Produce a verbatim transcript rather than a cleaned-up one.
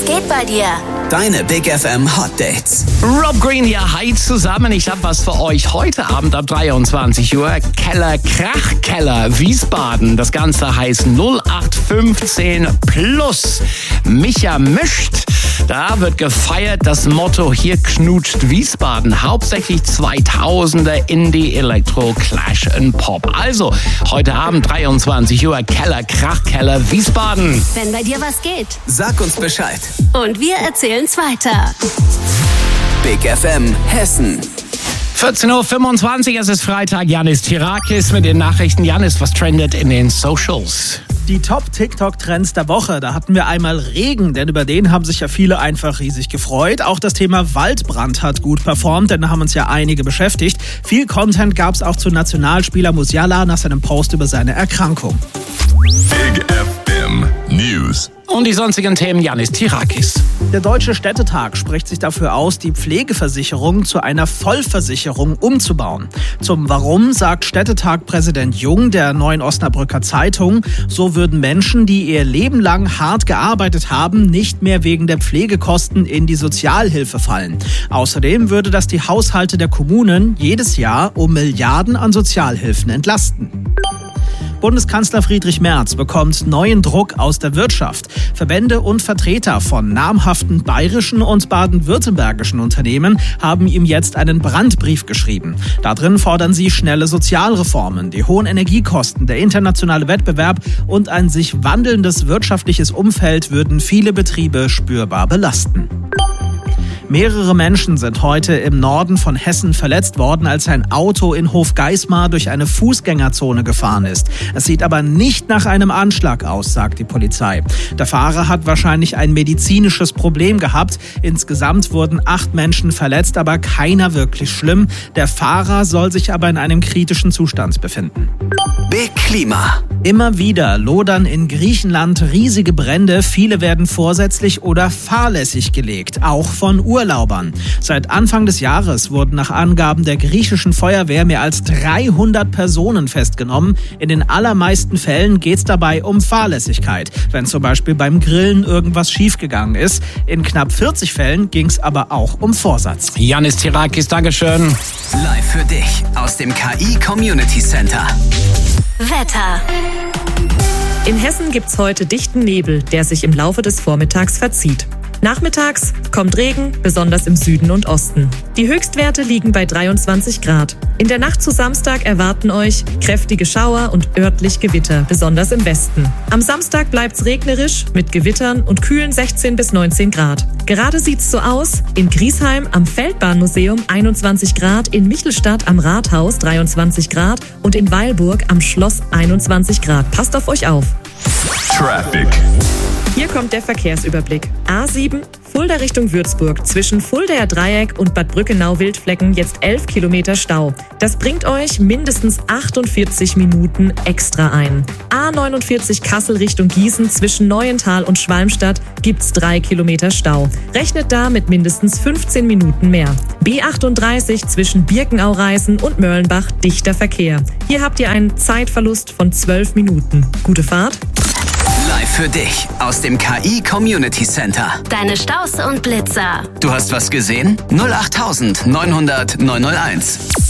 geht bei dir? Deine Big F M Hot Dates. Rob Green hier, hi zusammen. Ich habe was für euch heute Abend ab dreiundzwanzig Uhr. Keller Krachkeller Wiesbaden. Das Ganze heißt null acht fünfzehn plus. Micha mischt. Da wird gefeiert das Motto, hier knutscht Wiesbaden. Hauptsächlich zweitausender Indie, Elektro, Clash and Pop. Also, heute Abend dreiundzwanzig Uhr, Keller Krachkeller Wiesbaden. Wenn bei dir was geht. Sag uns Bescheid. Und wir erzählen's weiter. Big F M Hessen. vierzehn Uhr fünfundzwanzig, es ist Freitag. Janis Tirakis mit den Nachrichten. Janis, was trendet in den Socials? Die Top-TikTok-Trends der Woche, da hatten wir einmal Regen, denn über den haben sich ja viele einfach riesig gefreut. Auch das Thema Waldbrand hat gut performt, denn da haben uns ja einige beschäftigt. Viel Content gab es auch zu Nationalspieler Musiala nach seinem Post über seine Erkrankung. Big F M News. Und die sonstigen Themen, Janis Tirakis. Der Deutsche Städtetag spricht sich dafür aus, die Pflegeversicherung zu einer Vollversicherung umzubauen. Zum Warum sagt Städtetag-Präsident Jung der Neuen Osnabrücker Zeitung, so würden Menschen, die ihr Leben lang hart gearbeitet haben, nicht mehr wegen der Pflegekosten in die Sozialhilfe fallen. Außerdem würde das die Haushalte der Kommunen jedes Jahr um Milliarden an Sozialhilfen entlasten. Bundeskanzler Friedrich Merz bekommt neuen Druck aus der Wirtschaft. Verbände und Vertreter von namhaften bayerischen und baden-württembergischen Unternehmen haben ihm jetzt einen Brandbrief geschrieben. Darin fordern sie schnelle Sozialreformen, die hohen Energiekosten, der internationale Wettbewerb und ein sich wandelndes wirtschaftliches Umfeld würden viele Betriebe spürbar belasten. Mehrere Menschen sind heute im Norden von Hessen verletzt worden, als ein Auto in Hofgeismar durch eine Fußgängerzone gefahren ist. Es sieht aber nicht nach einem Anschlag aus, sagt die Polizei. Der Fahrer hat wahrscheinlich ein medizinisches Problem gehabt. Insgesamt wurden acht Menschen verletzt, aber keiner wirklich schlimm. Der Fahrer soll sich aber in einem kritischen Zustand befinden. Big Klima. Immer wieder lodern in Griechenland riesige Brände. Viele werden vorsätzlich oder fahrlässig gelegt, auch von Urlaubern. Seit Anfang des Jahres wurden nach Angaben der griechischen Feuerwehr mehr als dreihundert Personen festgenommen. In den allermeisten Fällen geht es dabei um Fahrlässigkeit, wenn zum Beispiel beim Grillen irgendwas schiefgegangen ist. In knapp vierzig Fällen ging es aber auch um Vorsatz. Janis Tirakis, Dankeschön. Live für dich aus dem K I Community Center. Wetter. In Hessen gibt's heute dichten Nebel, der sich im Laufe des Vormittags verzieht. Nachmittags kommt Regen, besonders im Süden und Osten. Die Höchstwerte liegen bei dreiundzwanzig Grad. In der Nacht zu Samstag erwarten euch kräftige Schauer und örtlich Gewitter, besonders im Westen. Am Samstag bleibt's regnerisch mit Gewittern und kühlen sechzehn bis neunzehn Grad. Gerade sieht's so aus: in Griesheim am Feldbahnmuseum einundzwanzig Grad, in Michelstadt am Rathaus dreiundzwanzig Grad und in Weilburg am Schloss einundzwanzig Grad. Passt auf euch auf. Traffic. Hier kommt der Verkehrsüberblick. A sieben, Fulda Richtung Würzburg. Zwischen Fuldaer Dreieck und Bad Brückenau-Wildflecken jetzt elf Kilometer Stau. Das bringt euch mindestens achtundvierzig Minuten extra ein. A neunundvierzig Kassel Richtung Gießen. Zwischen Neuental und Schwalmstadt gibt's drei Kilometer Stau. Rechnet da mit mindestens fünfzehn Minuten mehr. B achtunddreißig zwischen Birkenau-Reißen und Mörlenbach dichter Verkehr. Hier habt ihr einen Zeitverlust von zwölf Minuten. Gute Fahrt. Live für dich aus dem K I Community Center. Deine Staus und Blitzer. Du hast was gesehen? null acht neunhundert neunhunderteins.